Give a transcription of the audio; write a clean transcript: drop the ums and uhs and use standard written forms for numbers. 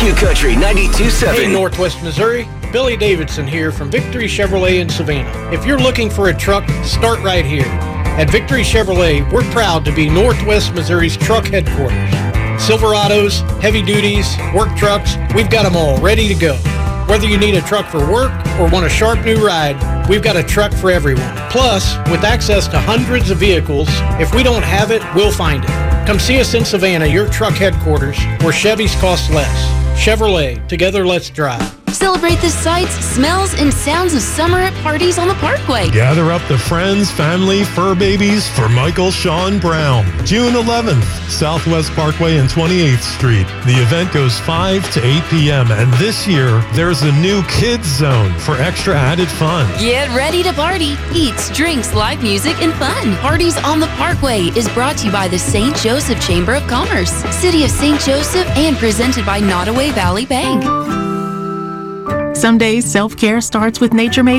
Q Country 92.7. Hey, Northwest Missouri. Billy Davidson here from Victory Chevrolet in Savannah. If you're looking for a truck, start right here. At Victory Chevrolet, we're proud to be Northwest Missouri's truck headquarters. Silverados, heavy duties, work trucks, we've got them all ready to go. Whether you need a truck for work or want a sharp new ride, we've got a truck for everyone. Plus, with access to hundreds of vehicles, if we don't have it, we'll find it. Come see us in Savannah, your truck headquarters, where Chevys cost less. Chevrolet, together let's drive. Celebrate the sights, smells, and sounds of summer at Parties on the Parkway. Gather up the friends, family, fur babies for Michael Sean Brown. June 11th, Southwest Parkway and 28th Street. The event goes 5 to 8 p.m. and this year, there's a new kids zone for extra added fun. Get ready to party. Eats, drinks, live music, and fun. Parties on the Parkway is brought to you by the St. Joseph Chamber of Commerce, City of St. Joseph, and presented by Nottoway Valley Bank. Some days, self-care starts with Nature Made